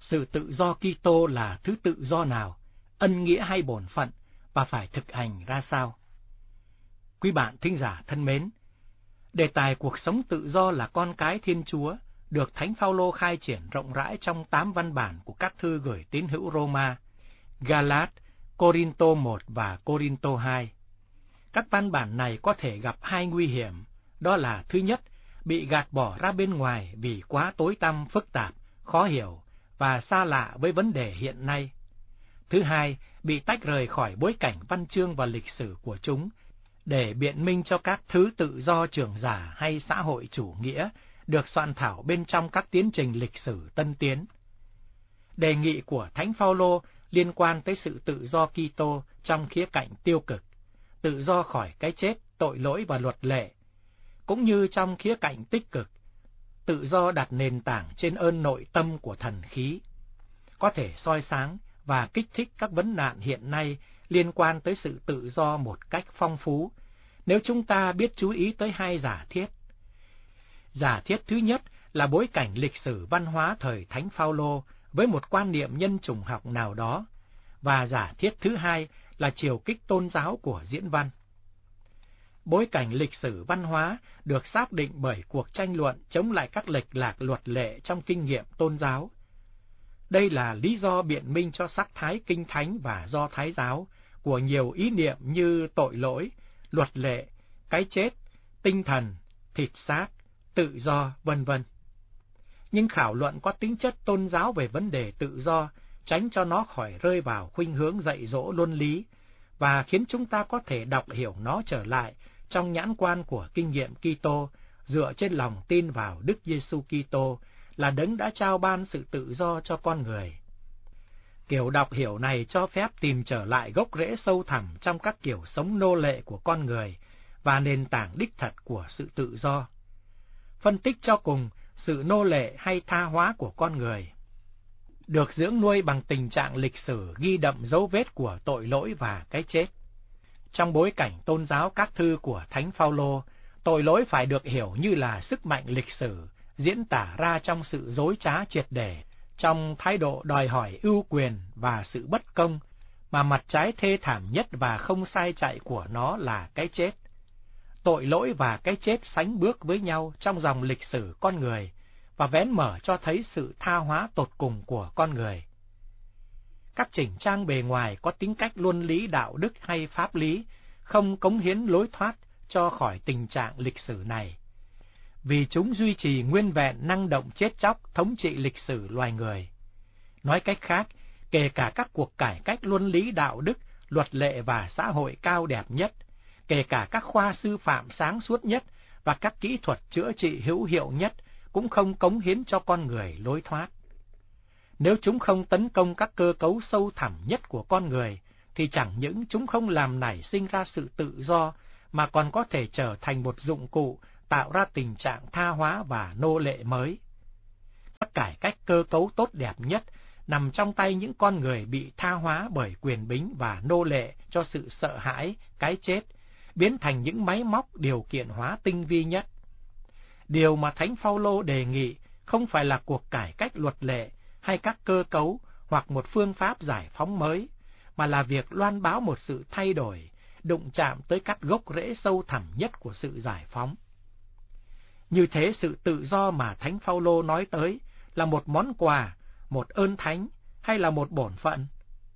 Sự tự do Kitô là thứ tự do nào, ân nghĩa hay bổn phận, và phải thực hành ra sao? Quý bạn thính giả thân mến, đề tài cuộc sống tự do là con cái Thiên Chúa được Thánh Phaolô khai triển rộng rãi trong 8 văn bản của các thư gửi tín hữu Roma, Galat, Cô-rin-tô 1 và Cô-rin-tô 2. Các văn bản này có thể gặp hai nguy hiểm, đó là thứ nhất, bị gạt bỏ ra bên ngoài vì quá tối tăm, phức tạp, khó hiểu và xa lạ với vấn đề hiện nay. Thứ hai, bị tách rời khỏi bối cảnh văn chương và lịch sử của chúng, để biện minh cho các thứ tự do trưởng giả hay xã hội chủ nghĩa được soạn thảo bên trong các tiến trình lịch sử tân tiến. Đề nghị của Thánh Phaolô liên quan tới sự tự do Kitô trong khía cạnh tiêu cực, tự do khỏi cái chết, tội lỗi và luật lệ, cũng như trong khía cạnh tích cực, tự do đặt nền tảng trên ơn nội tâm của thần khí, có thể soi sáng và kích thích các vấn nạn hiện nay liên quan tới sự tự do một cách phong phú, nếu chúng ta biết chú ý tới hai giả thiết. Giả thiết thứ nhất là bối cảnh lịch sử văn hóa thời Thánh Phaolô với một quan niệm nhân chủng học nào đó, và giả thiết thứ hai là chiều kích tôn giáo của diễn văn. Bối cảnh lịch sử văn hóa được xác định bởi cuộc tranh luận chống lại các lệch lạc luật lệ trong kinh nghiệm tôn giáo. Đây là lý do biện minh cho sắc thái kinh thánh và do thái giáo của nhiều ý niệm như tội lỗi, luật lệ, cái chết, tinh thần, thịt xác, tự do, vân vân. Nhưng khảo luận có tính chất tôn giáo về vấn đề tự do, tránh cho nó khỏi rơi vào khuynh hướng dạy dỗ luân lý, và khiến chúng ta có thể đọc hiểu nó trở lại trong nhãn quan của kinh nghiệm Kitô, dựa trên lòng tin vào Đức Giêsu Kitô là đấng đã trao ban sự tự do cho con người. Kiểu đọc hiểu này cho phép tìm trở lại gốc rễ sâu thẳm trong các kiểu sống nô lệ của con người và nền tảng đích thật của sự tự do. Phân tích cho cùng sự nô lệ hay tha hóa của con người được dưỡng nuôi bằng tình trạng lịch sử ghi đậm dấu vết của tội lỗi và cái chết. Trong bối cảnh tôn giáo các thư của Thánh Phaolô, tội lỗi phải được hiểu như là sức mạnh lịch sử diễn tả ra trong sự dối trá triệt để, trong thái độ đòi hỏi ưu quyền và sự bất công, mà mặt trái thê thảm nhất và không sai chạy của nó là cái chết. Tội lỗi và cái chết sánh bước với nhau trong dòng lịch sử con người và vén mở cho thấy sự tha hóa tột cùng của con người. Các chỉnh trang bề ngoài có tính cách luân lý đạo đức hay pháp lý không cống hiến lối thoát cho khỏi tình trạng lịch sử này, vì chúng duy trì nguyên vẹn năng động chết chóc thống trị lịch sử loài người. Nói cách khác, kể cả các cuộc cải cách luân lý đạo đức, luật lệ và xã hội cao đẹp nhất, kể cả các khoa sư phạm sáng suốt nhất và các kỹ thuật chữa trị hữu hiệu nhất cũng không cống hiến cho con người lối thoát. Nếu chúng không tấn công các cơ cấu sâu thẳm nhất của con người, thì chẳng những chúng không làm nảy sinh ra sự tự do, mà còn có thể trở thành một dụng cụ tạo ra tình trạng tha hóa và nô lệ mới. Các cải cách cơ cấu tốt đẹp nhất nằm trong tay những con người bị tha hóa bởi quyền bính và nô lệ cho sự sợ hãi, cái chết, biến thành những máy móc điều kiện hóa tinh vi nhất. Điều mà Thánh Phaolô đề nghị không phải là cuộc cải cách luật lệ hay các cơ cấu hoặc một phương pháp giải phóng mới, mà là việc loan báo một sự thay đổi, đụng chạm tới các gốc rễ sâu thẳm nhất của sự giải phóng. Như thế, sự tự do mà Thánh Phaolô nói tới là một món quà, một ơn thánh hay là một bổn phận?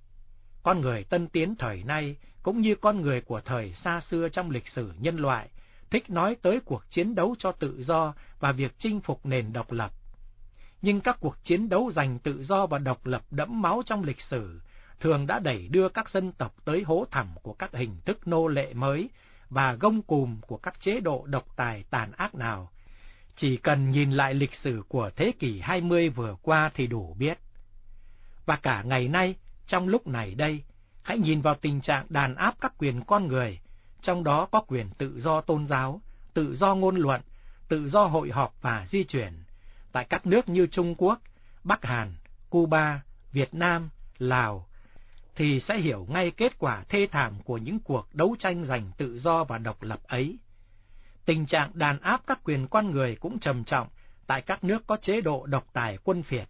Con người tân tiến thời nay, cũng như con người của thời xa xưa trong lịch sử nhân loại, thích nói tới cuộc chiến đấu cho tự do và việc chinh phục nền độc lập. Nhưng các cuộc chiến đấu giành tự do và độc lập đẫm máu trong lịch sử thường đã đẩy đưa các dân tộc tới hố thẳm của các hình thức nô lệ mới và gông cùm của các chế độ độc tài tàn ác nào. Chỉ cần nhìn lại lịch sử của thế kỷ 20 vừa qua thì đủ biết. Và cả ngày nay, trong lúc này đây, hãy nhìn vào tình trạng đàn áp các quyền con người, trong đó có quyền tự do tôn giáo, tự do ngôn luận, tự do hội họp và di chuyển, tại các nước như Trung Quốc, Bắc Hàn, Cuba, Việt Nam, Lào, thì sẽ hiểu ngay kết quả thê thảm của những cuộc đấu tranh giành tự do và độc lập ấy. Tình trạng đàn áp các quyền con người cũng trầm trọng tại các nước có chế độ độc tài quân phiệt,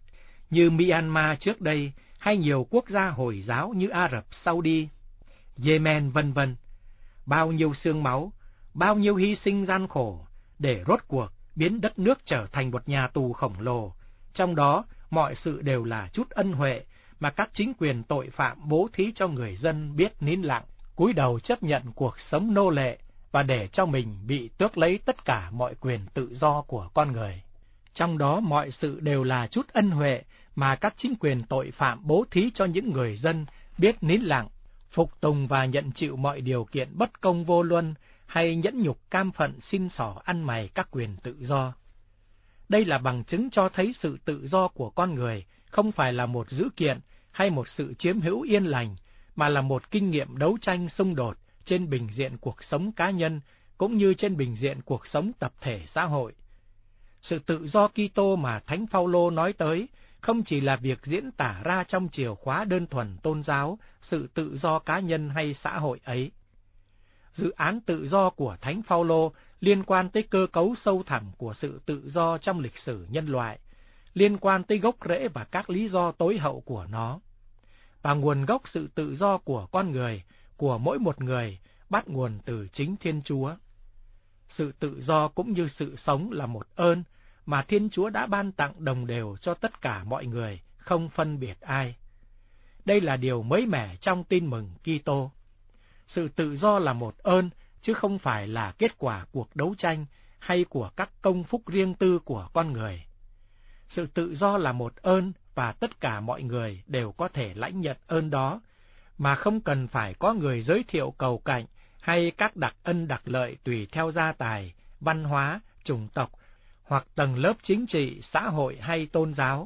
như Myanmar trước đây hay nhiều quốc gia Hồi giáo như Ả Rập Saudi, Yemen vân vân. Bao nhiêu xương máu, bao nhiêu hy sinh gian khổ để rốt cuộc biến đất nước trở thành một nhà tù khổng lồ, trong đó mọi sự đều là chút ân huệ mà các chính quyền tội phạm bố thí cho người dân biết nín lặng, cúi đầu chấp nhận cuộc sống nô lệ và để cho mình bị tước lấy tất cả mọi quyền tự do của con người. Trong đó mọi sự đều là chút ân huệ mà các chính quyền tội phạm bố thí cho những người dân biết nín lặng, phục tùng và nhận chịu mọi điều kiện bất công vô luân hay nhẫn nhục cam phận xin xỏ ăn mày các quyền tự do. Đây là bằng chứng cho thấy sự tự do của con người không phải là một dữ kiện hay một sự chiếm hữu yên lành, mà là một kinh nghiệm đấu tranh xung đột trên bình diện cuộc sống cá nhân cũng như trên bình diện cuộc sống tập thể xã hội. Sự tự do Kitô mà Thánh Phaolô nói tới không chỉ là việc diễn tả ra trong chìa khóa đơn thuần tôn giáo, sự tự do cá nhân hay xã hội ấy. Dự án tự do của Thánh Phaolô liên quan tới cơ cấu sâu thẳm của sự tự do trong lịch sử nhân loại, liên quan tới gốc rễ và các lý do tối hậu của nó. Và nguồn gốc sự tự do của con người, của mỗi một người, bắt nguồn từ chính Thiên Chúa. Sự tự do cũng như sự sống là một ơn mà Thiên Chúa đã ban tặng đồng đều cho tất cả mọi người, không phân biệt ai. Đây là điều mới mẻ trong tin mừng Kitô. Sự tự do là một ơn, chứ không phải là kết quả cuộc đấu tranh hay của các công phúc riêng tư của con người. Sự tự do là một ơn và tất cả mọi người đều có thể lãnh nhận ơn đó, mà không cần phải có người giới thiệu cầu cạnh hay các đặc ân đặc lợi tùy theo gia tài, văn hóa, chủng tộc hoặc tầng lớp chính trị, xã hội hay tôn giáo.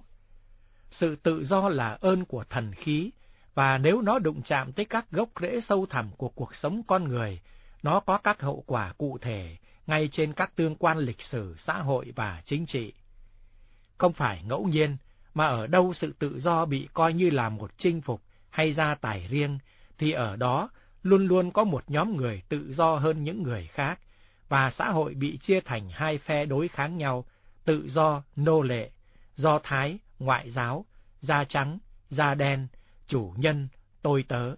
Sự tự do là ơn của thần khí, và nếu nó đụng chạm tới các gốc rễ sâu thẳm của cuộc sống con người, nó có các hậu quả cụ thể ngay trên các tương quan lịch sử, xã hội và chính trị. Không phải ngẫu nhiên mà ở đâu sự tự do bị coi như là một chinh phục hay gia tài riêng, thì ở đó luôn luôn có một nhóm người tự do hơn những người khác, và xã hội bị chia thành hai phe đối kháng nhau: tự do, nô lệ, Do Thái, ngoại giáo, da trắng, da đen, chủ nhân, tôi tớ.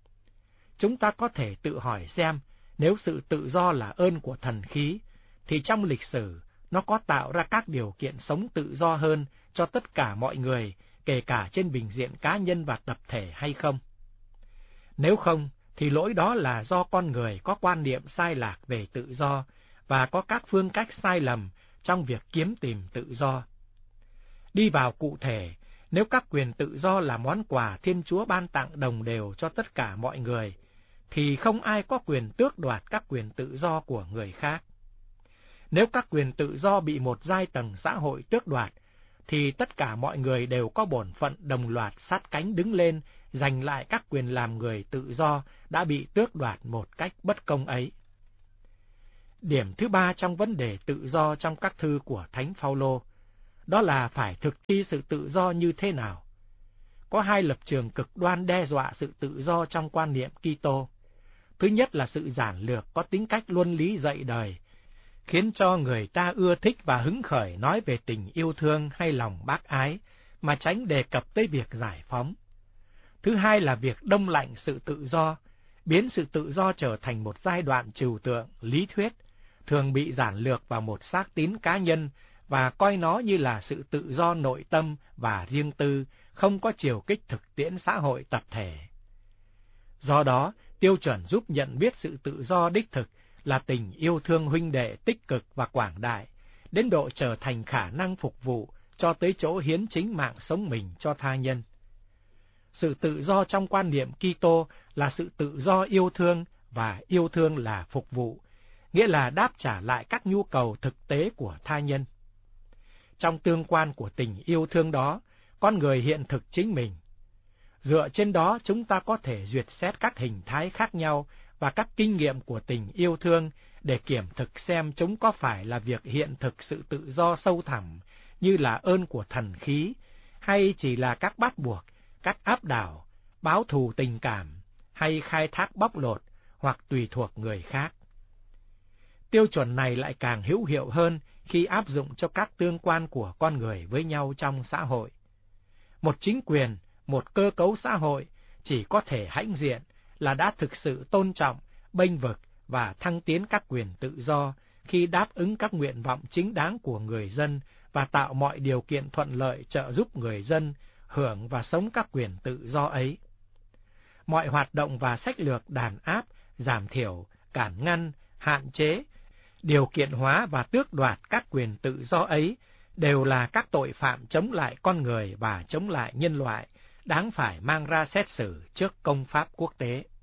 Chúng ta có thể tự hỏi xem, nếu sự tự do là ơn của thần khí, thì trong lịch sử nó có tạo ra các điều kiện sống tự do hơn cho tất cả mọi người, kể cả trên bình diện cá nhân và tập thể hay không? Nếu không, thì lỗi đó là do con người có quan niệm sai lạc về tự do và có các phương cách sai lầm trong việc kiếm tìm tự do. Đi vào cụ thể, nếu các quyền tự do là món quà Thiên Chúa ban tặng đồng đều cho tất cả mọi người, thì không ai có quyền tước đoạt các quyền tự do của người khác. Nếu các quyền tự do bị một giai tầng xã hội tước đoạt, thì tất cả mọi người đều có bổn phận đồng loạt sát cánh đứng lên, giành lại các quyền làm người tự do đã bị tước đoạt một cách bất công ấy. Điểm thứ ba trong vấn đề tự do trong các thư của Thánh Phaolô, đó là phải thực thi sự tự do như thế nào. Có hai lập trường cực đoan đe dọa sự tự do trong quan niệm Kitô. Thứ nhất là sự giản lược có tính cách luân lý dạy đời, khiến cho người ta ưa thích và hứng khởi nói về tình yêu thương hay lòng bác ái, mà tránh đề cập tới việc giải phóng. Thứ hai là việc đông lạnh sự tự do, biến sự tự do trở thành một giai đoạn trừu tượng, lý thuyết, thường bị giản lược vào một xác tín cá nhân và coi nó như là sự tự do nội tâm và riêng tư, không có chiều kích thực tiễn xã hội tập thể. Do đó, tiêu chuẩn giúp nhận biết sự tự do đích thực là tình yêu thương huynh đệ tích cực và quảng đại, đến độ trở thành khả năng phục vụ cho tới chỗ hiến chính mạng sống mình cho tha nhân. Sự tự do trong quan niệm Kitô là sự tự do yêu thương, và yêu thương là phục vụ, nghĩa là đáp trả lại các nhu cầu thực tế của tha nhân. Trong tương quan của tình yêu thương đó, con người hiện thực chính mình. Dựa trên đó chúng ta có thể duyệt xét các hình thái khác nhau và các kinh nghiệm của tình yêu thương để kiểm thực xem chúng có phải là việc hiện thực sự tự do sâu thẳm như là ơn của thần khí, hay chỉ là các bắt buộc, các áp đảo, báo thù tình cảm, hay khai thác bóc lột hoặc tùy thuộc người khác. Tiêu chuẩn này lại càng hữu hiệu hơn khi áp dụng cho các tương quan của con người với nhau trong xã hội. Một chính quyền, một cơ cấu xã hội chỉ có thể hãnh diện là đã thực sự tôn trọng, bênh vực và thăng tiến các quyền tự do khi đáp ứng các nguyện vọng chính đáng của người dân và tạo mọi điều kiện thuận lợi trợ giúp người dân hưởng và sống các quyền tự do ấy. Mọi hoạt động và sách lược đàn áp, giảm thiểu, cản ngăn, hạn chế, điều kiện hóa và tước đoạt các quyền tự do ấy đều là các tội phạm chống lại con người và chống lại nhân loại, đáng phải mang ra xét xử trước công pháp quốc tế.